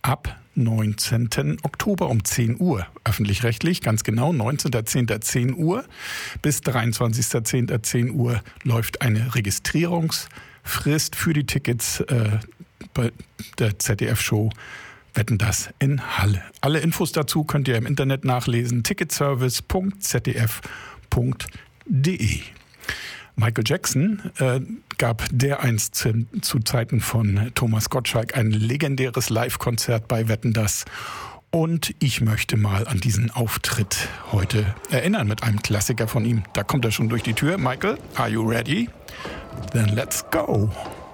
ab 19. Oktober um 10 Uhr. Öffentlich-rechtlich, ganz genau, 19.10. 10 Uhr bis 23.10. 10 Uhr läuft eine Registrierungsfrist für die Tickets bei der ZDF-Show Wetten, dass in Halle. Alle Infos dazu könnt ihr im Internet nachlesen, ticketservice.zdf.de. Michael Jackson gab dereinst zu Zeiten von Thomas Gottschalk ein legendäres Live-Konzert bei Wetten, dass. Und ich möchte mal an diesen Auftritt heute erinnern mit einem Klassiker von ihm. Da kommt er schon durch die Tür. Michael, are you ready? Then let's go.